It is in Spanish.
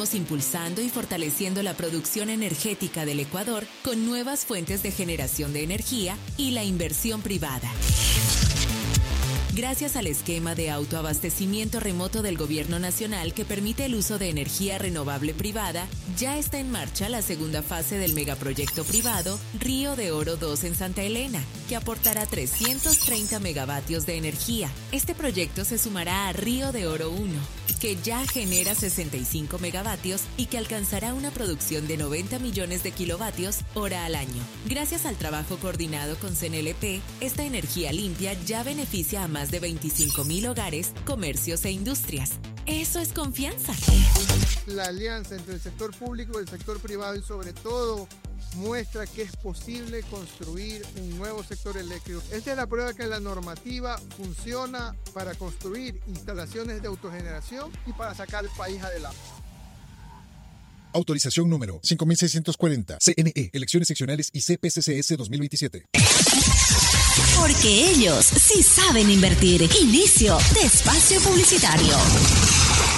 Estamos impulsando y fortaleciendo la producción energética del Ecuador con nuevas fuentes de generación de energía y la inversión privada. Gracias al esquema de autoabastecimiento remoto del Gobierno Nacional que permite el uso de energía renovable privada, ya está en marcha la segunda fase del megaproyecto privado Río de Oro 2 en Santa Elena, que aportará 330 megavatios de energía. Este proyecto se sumará a Río de Oro 1, que ya genera 65 megavatios y que alcanzará una producción de 90 millones de kilovatios hora al año. Gracias al trabajo coordinado con CNLP, esta energía limpia ya beneficia a más de 25,000 hogares, comercios e industrias. Eso es confianza. La alianza entre el sector público y el sector privado, y sobre todo muestra que es posible construir un nuevo sector eléctrico. Esta es la prueba que la normativa funciona para construir instalaciones de autogeneración y para sacar el país adelante. Autorización número 5640. CNE, Elecciones Seccionales y CPCCS 2027. Porque ellos sí saben invertir. Inicio de espacio publicitario.